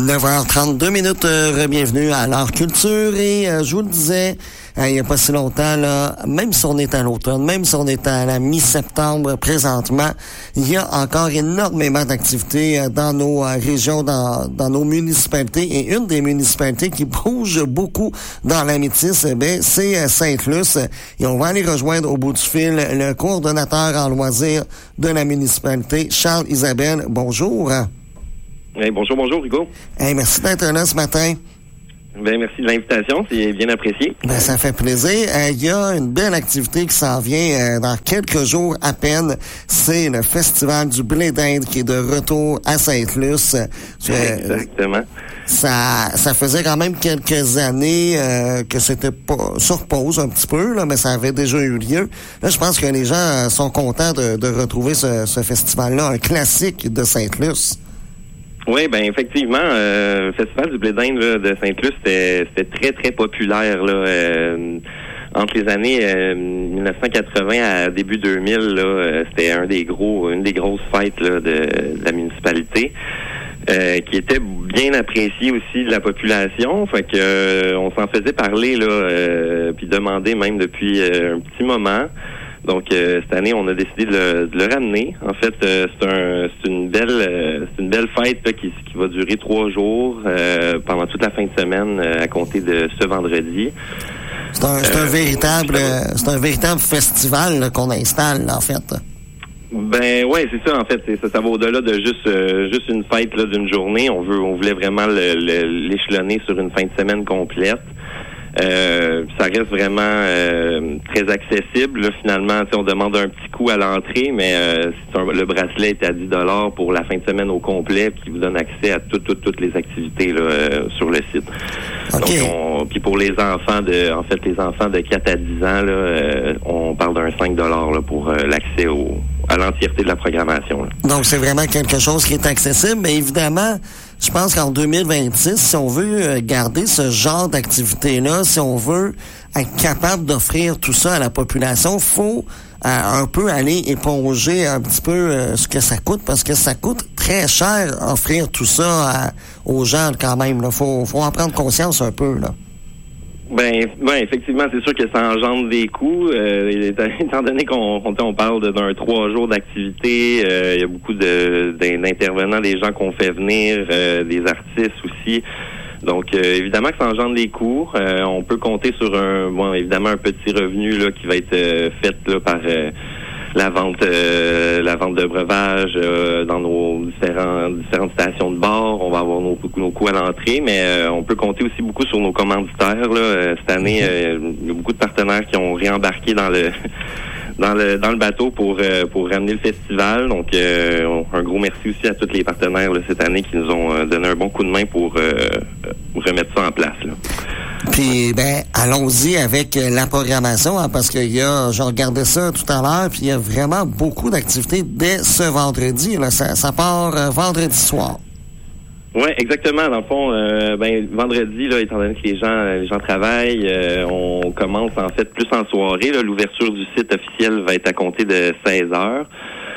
9h32 minutes, bienvenue à l'Art Culture et je vous le disais, il n'y a pas si longtemps, là, même si on est à l'automne, même si on est à la mi-septembre présentement, il y a encore énormément d'activités dans nos régions, dans nos municipalités et une des municipalités qui bouge beaucoup dans la métisse, c'est Sainte-Luce et on va aller rejoindre au bout du fil le coordonnateur en loisirs de la municipalité, Charles Isabelle. Bonjour. Hey, bonjour, Hugo. Hey, merci d'être là ce matin. Ben, merci de l'invitation, c'est bien apprécié. Ben, ça fait plaisir. Il y a une belle activité qui s'en vient dans quelques jours à peine. C'est le Festival du blé d'Inde qui est de retour à Sainte-Luce. Exactement. Ça faisait quand même quelques années que c'était pas sur pause un petit peu, là, mais ça avait déjà eu lieu. Là, je pense que les gens sont contents de retrouver ce festival-là, un classique de Sainte-Luce. Oui, ben effectivement, le Festival du blé d'Inde là, de Sainte-Luce, c'était très, très populaire là, entre les années 1980 à début 2000. Là, c'était une des grosses fêtes là, de la municipalité. Qui était bien apprécié aussi de la population, fait que on s'en faisait parler là, puis demander même depuis un petit moment. Donc cette année, on a décidé de le ramener. En fait, c'est une belle fête là, qui va durer 3 jours pendant toute la fin de semaine à compter de ce vendredi. C'est un véritable festival là, qu'on installe là, en fait. Ben ouais, c'est ça en fait. Ça va au-delà de juste une fête là, d'une journée. On voulait vraiment l'échelonner sur une fin de semaine complète. Ça reste vraiment très accessible. Là, finalement, on demande un petit coût à l'entrée, mais le bracelet est à 10$ pour la fin de semaine au complet, qui vous donne accès à toutes les activités là, sur le site. Okay. Donc, puis pour les enfants de 4 à 10 ans, là, on parle d'un 5$ là, pour l'accès à l'entièreté de la programmation. Là. Donc, c'est vraiment quelque chose qui est accessible, mais évidemment, je pense qu'en 2026, si on veut garder ce genre d'activité-là, si on veut être capable d'offrir tout ça à la population, faut un peu aller éponger un petit peu ce que ça coûte, parce que ça coûte très cher offrir tout ça aux gens quand même. Là. Faut en prendre conscience un peu, là. Ben, effectivement, c'est sûr que ça engendre des coûts. Étant donné qu'on parle d'un 3 jours d'activité, il y a beaucoup d'intervenants, des gens qu'on fait venir, des artistes aussi. Donc, évidemment que ça engendre des coûts. On peut compter sur évidemment un petit revenu là qui va être fait là par la vente de breuvages dans nos différentes stations de bar. On va avoir nos coûts à l'entrée, mais on peut compter aussi beaucoup sur nos commanditaires. Là. Cette année, il y a beaucoup de partenaires qui ont réembarqué dans le bateau pour ramener le festival. Donc, un gros merci aussi à tous les partenaires là, cette année qui nous ont donné un bon coup de main pour remettre ça en place. Là. Puis, allons-y avec la programmation, hein, parce que je regardais ça tout à l'heure, puis il y a vraiment beaucoup d'activités dès ce vendredi. Là, ça part vendredi soir. Oui, exactement. Dans le fond, vendredi, là, étant donné que les gens travaillent, on commence en fait plus en soirée. Là, l'ouverture du site officiel va être à compter de 16h.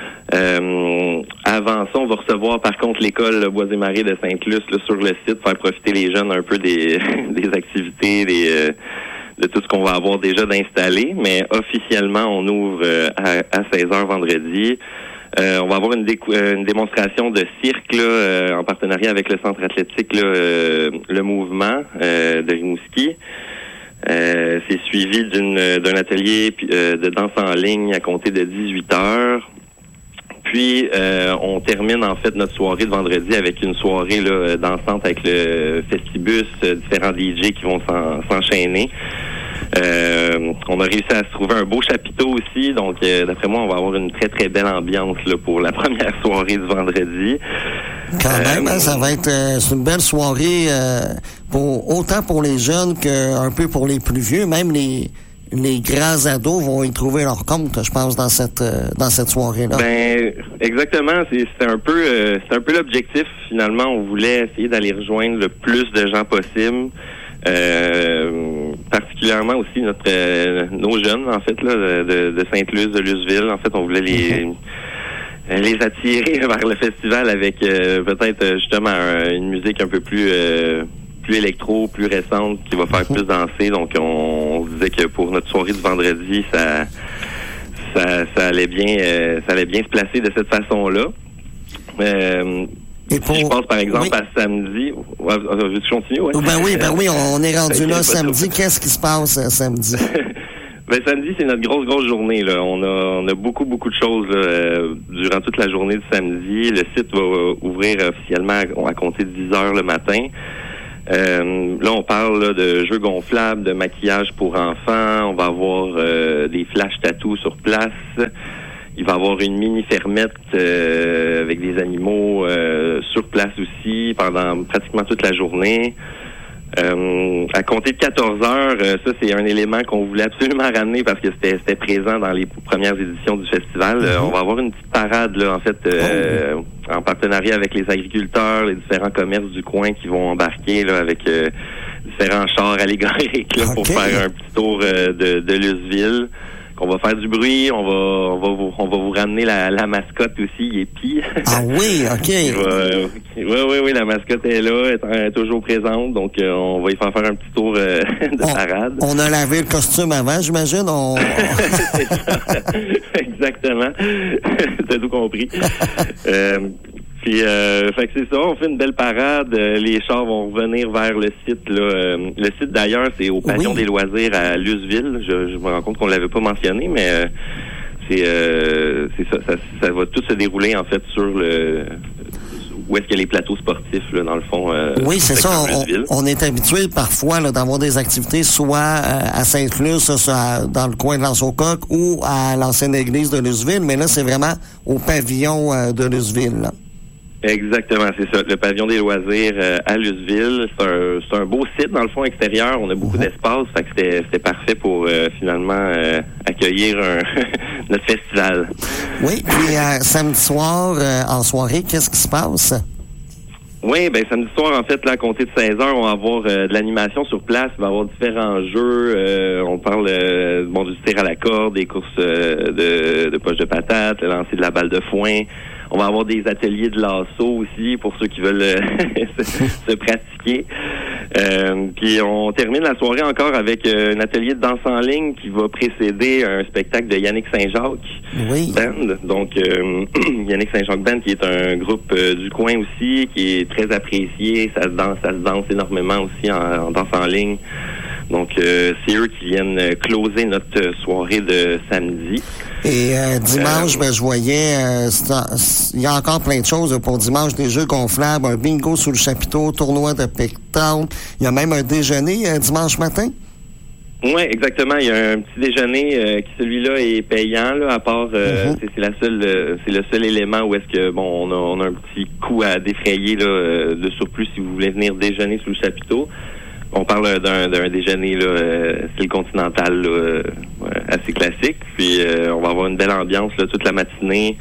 Avant ça, on va recevoir par contre l'école Bois-et-Marais de Sainte-Luce là, sur le site, faire profiter les jeunes un peu des activités, de tout ce qu'on va avoir déjà d'installé. Mais officiellement, on ouvre à 16h vendredi. On va avoir une démonstration de cirque là, en partenariat avec le centre athlétique là, le mouvement de Rimouski. C'est suivi d'un atelier de danse en ligne à compter de 18h. Puis, on termine en fait notre soirée de vendredi avec une soirée là, dansante avec le Festibus, différents DJ qui vont s'enchaîner. On a réussi à se trouver un beau chapiteau aussi, donc d'après moi, on va avoir une très très belle ambiance là, pour la première soirée du vendredi. Quand même, ça va être c'est une belle soirée autant pour les jeunes qu'un peu pour les plus vieux, même les grands ados vont y trouver leur compte, je pense, dans cette soirée-là. Ben, exactement. C'est un peu l'objectif, finalement. On voulait essayer d'aller rejoindre le plus de gens possible. Particulièrement aussi nos jeunes, en fait, là, de Sainte-Luce, de Luceville. En fait, on voulait les attirer vers le festival avec peut-être justement une musique un peu plus électro, plus récente, qui va faire plus danser. Donc on se disait que pour notre soirée du vendredi, ça allait bien se placer de cette façon-là. Si je pense par exemple à samedi, veux-tu continuer? Ouais? Ben oui, on est rendu là samedi. Qu'est-ce qui se passe samedi? Ben samedi, c'est notre grosse journée. Là. On a beaucoup de choses là, durant toute la journée du samedi. Le site va ouvrir officiellement à compter de 10 heures le matin. Là, on parle là, de jeux gonflables, de maquillage pour enfants. On va avoir des flash tattoos sur place. Il va y avoir une mini fermette avec des animaux sur place aussi pendant pratiquement toute la journée. À compter de 14 heures, ça c'est un élément qu'on voulait absolument ramener parce que c'était présent dans les premières éditions du festival. On va avoir une petite parade là, en fait, en partenariat avec les agriculteurs, les différents commerces du coin qui vont embarquer là avec différents chars allégoriques là, pour faire un petit tour de Luseville. On va faire du bruit, on va vous ramener la mascotte aussi, Yépi. Ah oui, OK. Oui, la mascotte est là, elle est toujours présente, donc on va y faire un petit tour de parade. On a lavé le costume avant, j'imagine. C'est ça. Exactement. T'as tout compris. Puis, fait que c'est ça, on fait une belle parade. Les chars vont revenir vers le site. Là. Le site, d'ailleurs, c'est au Pavillon des loisirs à Luseville. Je me rends compte qu'on l'avait pas mentionné, mais c'est ça va tout se dérouler, en fait, sur où est-ce qu'il y a les plateaux sportifs, là, dans le fond. Oui, c'est ça. On est habitué parfois là, d'avoir des activités soit à Sainte-Luce, dans le coin de l'Anse-au-Coq, ou à l'ancienne église de Luseville, mais là, c'est vraiment au pavillon de Luseville, là. Exactement, c'est ça. Le pavillon des loisirs à Luseville, c'est un beau site dans le fond extérieur. On a beaucoup d'espace, fait que c'était parfait pour finalement accueillir notre festival. Oui, puis samedi soir en soirée, qu'est-ce qui se passe? Oui, ben samedi soir, en fait, là, à compter de 16h, on va avoir de l'animation sur place. Il va y avoir différents jeux. On parle du tir à la corde, des courses de poche de patate, le lancer de la balle de foin. On va avoir des ateliers de lasso aussi pour ceux qui veulent se pratiquer. Puis on termine la soirée encore avec un atelier de danse en ligne qui va précéder un spectacle de Yannick Saint-Jacques Band. Donc Yannick Saint-Jacques Band qui est un groupe du coin aussi, qui est très apprécié. Ça se danse énormément aussi en danse en ligne. Donc, c'est eux qui viennent closer notre soirée de samedi. Et dimanche, je voyais, il y a encore plein de choses pour dimanche, des jeux gonflables, un bingo sous le chapiteau, tournoi de pétanque. Il y a même un déjeuner dimanche matin. Oui, exactement. Il y a un petit déjeuner qui, celui-là, est payant, là, à part, c'est le seul élément où est-ce que, on a un petit coût à défrayer, là, de surplus si vous voulez venir déjeuner sous le chapiteau. On parle d'un déjeuner là, style continental là, assez classique. Puis on va avoir une belle ambiance là, toute la matinée.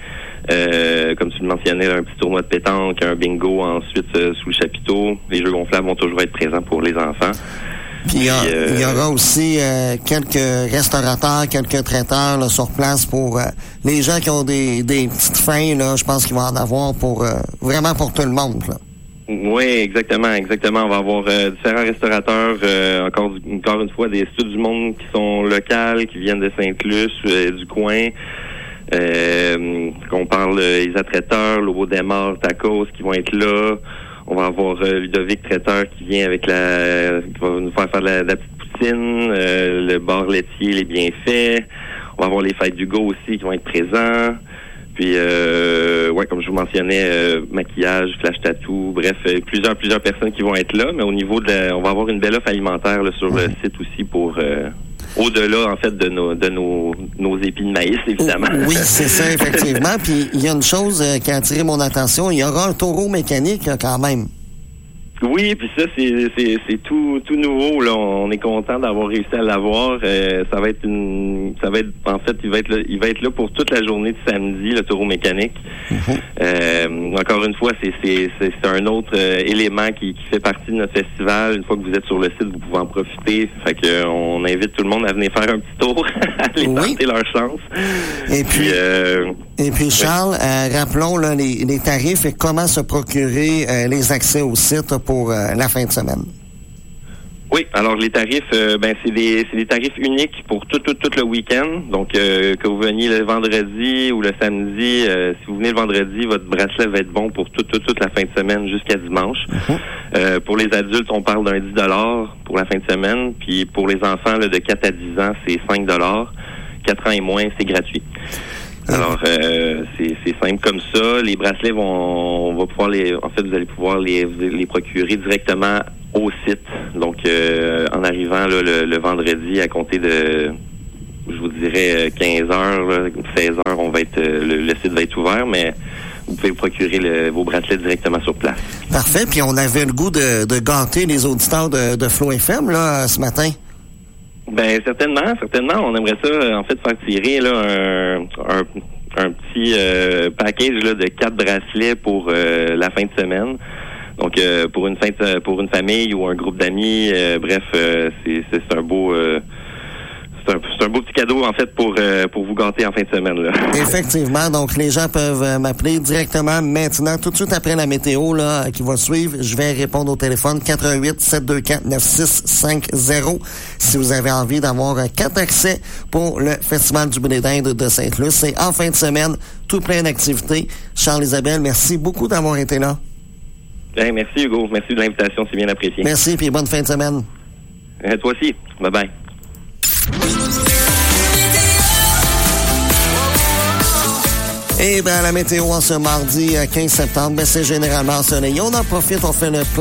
Comme tu le mentionnais, un petit tournoi de pétanque, un bingo ensuite sous le chapiteau. Les jeux gonflables vont toujours être présents pour les enfants. Puis il y aura aussi quelques restaurateurs, quelques traiteurs là, sur place pour les gens qui ont des petites faims. Là, je pense qu'il va en avoir pour vraiment pour tout le monde. Là. Oui, exactement. On va avoir différents restaurateurs, encore une fois, des studios du monde qui sont locales, qui viennent de Sainte-Luce, du coin. Qu'on parle Isa Traiteur, Lobo Desmar, Tacos qui vont être là. On va avoir Ludovic Traiteur qui vient avec qui va nous faire de la petite poutine, le bar laitier, les bienfaits. On va avoir les fêtes d'Hugo aussi qui vont être présents. Puis, comme je vous mentionnais, maquillage, flash tattoo, bref, plusieurs personnes qui vont être là. Mais au niveau on va avoir une belle offre alimentaire là, sur le site aussi pour au-delà, en fait, de nos épis de maïs, évidemment. Oui, c'est ça, effectivement. Puis, il y a une chose qui a attiré mon attention. Il y aura un taureau mécanique, quand même. Oui, puis ça, c'est tout nouveau, là. On est content d'avoir réussi à l'avoir. Il va être là pour toute la journée de samedi, le taureau mécanique. Encore une fois, c'est un autre élément qui fait partie de notre festival. Une fois que vous êtes sur le site, vous pouvez en profiter. Fait que on invite tout le monde à venir faire un petit tour, à aller tenter leur chance. Et puis Et puis Charles, rappelons là, les tarifs et comment se procurer les accès au site pour la fin de semaine. Oui, alors les tarifs, c'est des tarifs uniques pour tout le week-end. Donc que vous veniez le vendredi ou le samedi, si vous venez le vendredi, votre bracelet va être bon pour toute la fin de semaine jusqu'à dimanche. Pour les adultes, on parle d'un 10 $ pour la fin de semaine. Puis pour les enfants là, de 4 à 10 ans, c'est 5 $. 4 ans et moins, c'est gratuit. Alors, c'est simple comme ça. Les bracelets vous allez pouvoir les procurer directement au site. Donc, en arrivant là, le vendredi à compter de, je vous dirais, 15 heures, 16 heures, le site va être ouvert, mais vous pouvez procurer vos bracelets directement sur place. Parfait. Puis on avait le goût de gâter les auditeurs de Flow FM là ce matin. Ben certainement. On aimerait ça, en fait, faire tirer là un petit package là de 4 bracelets pour la fin de semaine. Donc pour une famille ou un groupe d'amis, c'est un beau c'est un beau petit cadeau en fait pour vous gâter en fin de semaine là. Effectivement, donc les gens peuvent m'appeler directement maintenant, tout de suite après la météo là qui va suivre. Je vais répondre au téléphone 88 724 9650 si vous avez envie d'avoir 4 accès pour le Festival du Blé d'Inde de Sainte-Luce. C'est en fin de semaine, tout plein d'activités. Charles Isabelle, merci beaucoup d'avoir été là. Bien, merci Hugo, merci de l'invitation, c'est bien apprécié. Merci, puis bonne fin de semaine. Toi aussi, bye bye. Et bien, la météo en ce mardi 15 septembre, c'est généralement ensoleillé. On en profite, on fait le